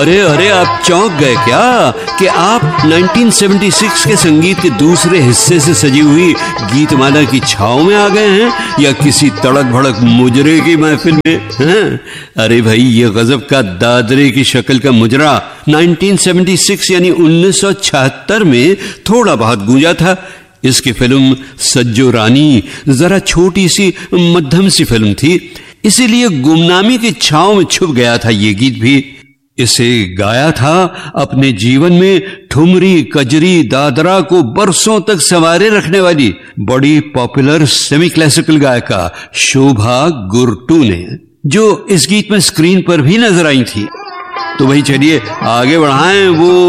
अरे अरे, आप चौंक गए क्या कि आप 1976 के संगीत के दूसरे हिस्से से सजी हुई गीतमाला की छाव में आ गए हैं या किसी तड़क भड़क मुजरे की महफिल में हैं? अरे भाई, ये गजब का दादरे की शक्ल का मुजरा 1976 यानी 1976 में थोड़ा बहुत गूंजा था। इसकी फिल्म सज्जो रानी जरा छोटी सी मध्यम सी फिल्म थी, इसीलिए गुमनामी की छांव में छुप गया था ये गीत भी। इसे गाया था अपने जीवन में ठुमरी कजरी दादरा को बरसों तक संवारे रखने वाली बड़ी पॉपुलर सेमी क्लासिकल गायिका शोभा गुरटू ने, जो इस गीत में स्क्रीन पर भी नजर आई थी। तो भाई चलिए आगे बढ़ाएं वो